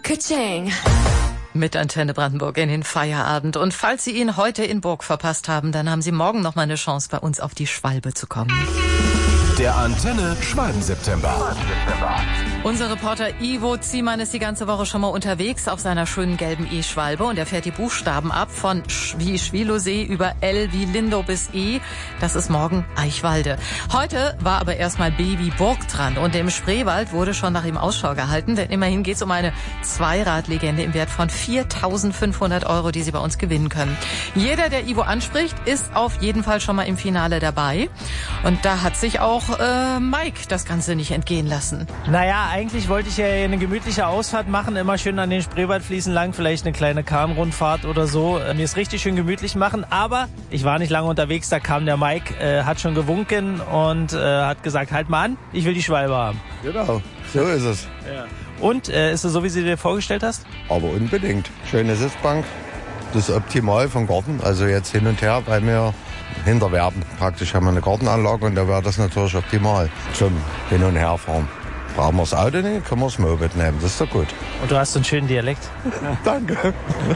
Ka-ching. Mit Antenne Brandenburg in den Feierabend. Und falls Sie ihn heute in Burg verpasst haben, dann haben Sie morgen noch mal eine Chance, bei uns auf die Schwalbe zu kommen. Der Antenne Schwalben-September. Unser Reporter Ivo Ziemann ist die ganze Woche schon mal unterwegs auf seiner schönen gelben E-Schwalbe und er fährt die Buchstaben ab von Sch wie Schwilosee über L wie Lindow bis E. Das ist morgen Eichwalde. Heute war aber erstmal B wie Burg dran und im Spreewald wurde schon nach ihm Ausschau gehalten, denn immerhin geht es um eine Zweiradlegende im Wert von 4.500 €, die Sie bei uns gewinnen können. Jeder, der Ivo anspricht, ist auf jeden Fall schon mal im Finale dabei und da hat sich auch Mike das Ganze nicht entgehen lassen. Naja, eigentlich wollte ich ja eine gemütliche Ausfahrt machen, immer schön an den Spreewaldfliesen lang, vielleicht eine kleine Kahnrundfahrt oder so. Mir ist richtig schön gemütlich machen, aber ich war nicht lange unterwegs, da kam der Mike, hat schon gewunken und hat gesagt, halt mal an, ich will die Schwalbe haben. Genau, so ist es. Ja. Und, ist es so, wie du dir vorgestellt hast? Aber unbedingt. Schöne Sitzbank, das ist optimal vom Garten, also jetzt hin und her, weil wir hinter Werben praktisch haben wir eine Gartenanlage und da wäre das natürlich optimal zum Hin- und Herfahren. Brauchen wir das Auto nicht, können wir das Moped nehmen, das ist doch gut. Und du hast einen schönen Dialekt. Danke.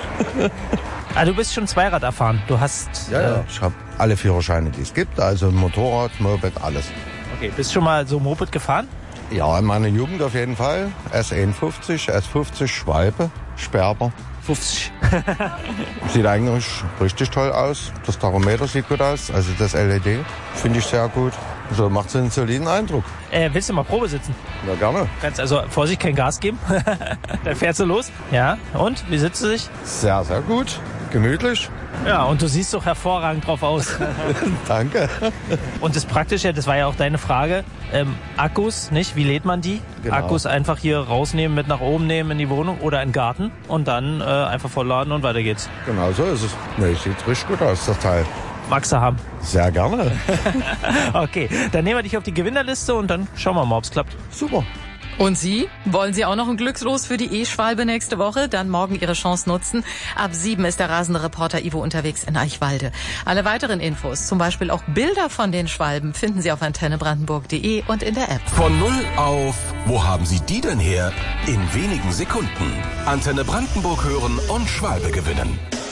Ah, du bist schon Zweirad erfahren. Du hast... Ja, ich habe alle Führerscheine, die es gibt, also Motorrad, Moped, alles. Okay, bist du schon mal so Moped gefahren? Ja, in meiner Jugend auf jeden Fall. S51, S50, Schwalbe, Sperber. 50. Sieht eigentlich richtig toll aus. Das Tachometer sieht gut aus, also das LED finde ich sehr gut. So macht es einen soliden Eindruck. Willst du mal Probe sitzen? Ja, gerne. Kannst also Vorsicht, kein Gas geben. Dann fährst du los. Ja, und? Wie sitzt du dich? Sehr, sehr gut. Gemütlich. Ja, und du siehst doch hervorragend drauf aus. Danke. Und das Praktische, das war ja auch deine Frage, Akkus, nicht? Wie lädt man die? Genau. Akkus einfach hier rausnehmen, mit nach oben nehmen in die Wohnung oder in den Garten und dann einfach vollladen und weiter geht's. Genau so ist es. Nee, sieht richtig gut aus, das Teil. Magst du haben? Sehr gerne. Okay, dann nehmen wir dich auf die Gewinnerliste und dann schauen wir mal, ob's klappt. Super. Und Sie? Wollen Sie auch noch ein Glückslos für die E-Schwalbe nächste Woche? Dann morgen Ihre Chance nutzen. Ab 7 ist der rasende Reporter Ivo unterwegs in Eichwalde. Alle weiteren Infos, zum Beispiel auch Bilder von den Schwalben, finden Sie auf antennebrandenburg.de und in der App. Von 0 auf, wo haben Sie die denn her? In wenigen Sekunden. Antenne Brandenburg hören und Schwalbe gewinnen.